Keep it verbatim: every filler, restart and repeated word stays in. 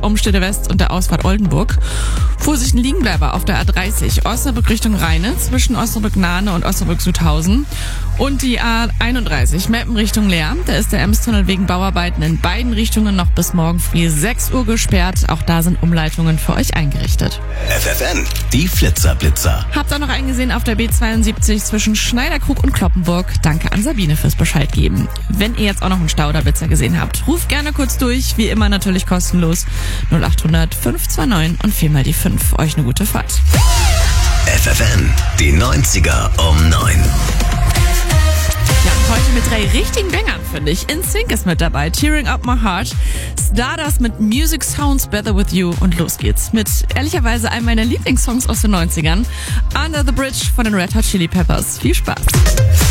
Umstede West und der Ausfahrt Oldenburg. Vorsicht, ein Liegenbleiber auf der A dreißig, Osnabrück Richtung Rheine, zwischen Osnabrück-Nahne und Osnabrück-Südhausen. Und die A einunddreißig, Meppen Richtung Leer, da ist der Emstunnel wegen Bauarbeiten in beiden Richtungen noch bis morgen früh sechs Uhr gesperrt. Auch da sind Umleitungen für euch eingerichtet. F F N, die Flitzerblitzer. Habt auch noch einen gesehen auf der B zweiundsiebzig zwischen Schneiderkrug und Kloppenburg. Danke an Sabine fürs Bescheid geben. Wenn ihr jetzt auch noch einen Stau oder Blitzer gesehen habt, ruft gerne kurz durch. Wie immer natürlich kostenlos. null acht hundert fünf zwei neun und viermal die fünf. Euch eine gute Fahrt. F F N, die neunziger um neun. Ja, und heute mit drei richtigen Bängern, finde ich. InSync ist mit dabei, Tearing Up My Heart, Stardust mit Music Sounds Better With You und los geht's mit ehrlicherweise einem meiner Lieblingssongs aus den neunzigern, Under the Bridge von den Red Hot Chili Peppers. Viel Spaß!